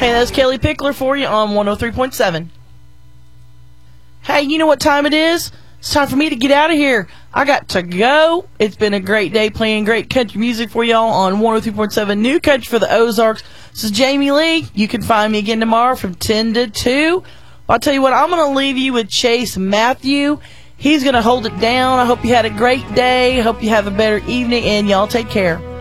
Hey, that's Kelly Pickler for you on 103.7. Hey, you know what time it is? It's time for me to get out of here. I got to go. It's been a great day playing great country music for y'all on 103.7 New Country for the Ozarks. This is Jamie Lee. You can find me again tomorrow from 10 to 2. I'll tell you what, I'm going to leave you with Chase Matthew. He's going to hold it down. I hope you had a great day. I hope you have a better evening, and y'all take care.